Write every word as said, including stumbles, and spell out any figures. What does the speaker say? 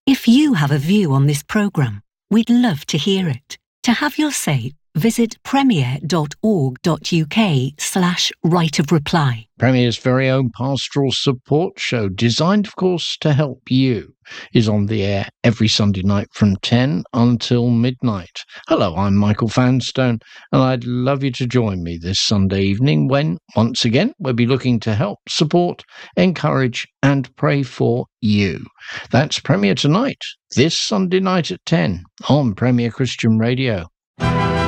If you have a view on this programme, we'd love to hear it. To have your say, visit premier.org.uk slash right of reply. Premier's very own pastoral support show, designed, of course, to help you, is on the air every Sunday night from ten until midnight. Hello, I'm Michael Fanstone, and I'd love you to join me this Sunday evening when, once again, we'll be looking to help, support, encourage, and pray for you. That's Premier Tonight, this Sunday night at ten on Premier Christian Radio.